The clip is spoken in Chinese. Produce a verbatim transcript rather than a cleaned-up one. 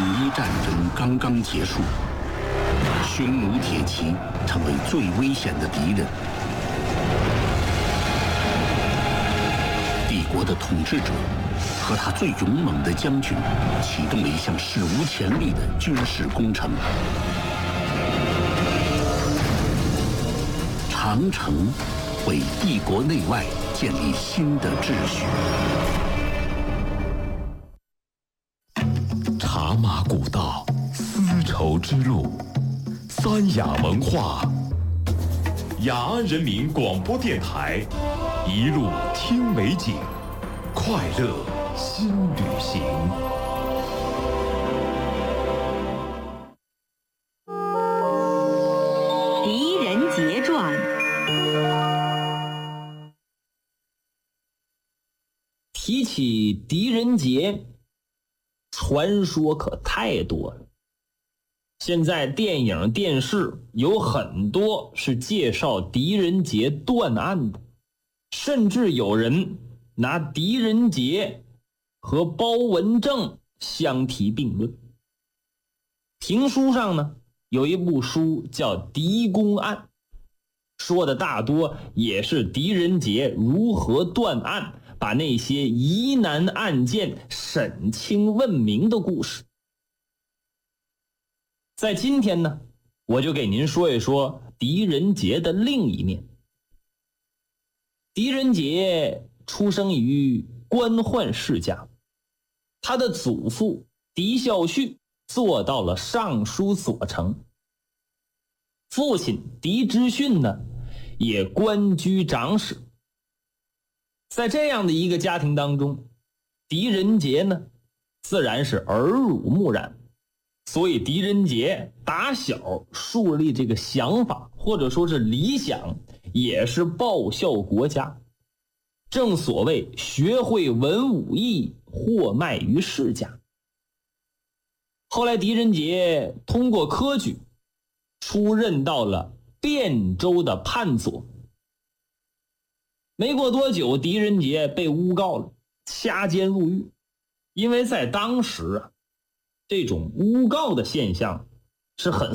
统一战争刚刚结束，匈奴铁骑成为最危险的敌人。帝国的统治者和他最勇猛的将军启动了一项史无前例的军事工程。长城为帝国内外建立新的秩序。 茶马古道，丝绸之路，三雅文化。雅安人民广播电台，一路听美景，快乐新旅行。 狄仁杰传。 提起狄仁杰，传说可太多了。现在电影电视有很多是介绍狄仁杰断案的，甚至有人拿狄仁杰和包文正相提并论。评书上呢，有一部书叫《狄公案》，说的大多也是狄仁杰如何断案，把那些疑难案件审清问明的故事。在今天呢，我就给您说一说狄仁杰的另一面。狄仁杰出生于官宦世家，他的祖父狄孝胥做到了尚书左丞，父亲狄知训呢也官居长史。在这样的一个家庭当中，狄仁杰呢自然是耳濡目染，所以狄仁杰打小树立这个想法或者说是理想，也是报效国家。正所谓学会文武艺，货卖于世家。后来狄仁杰通过科举出任到了汴州的判佐。没过多久，狄仁杰被诬告了，掐监入狱。因为在当时啊，这种诬告的现象是很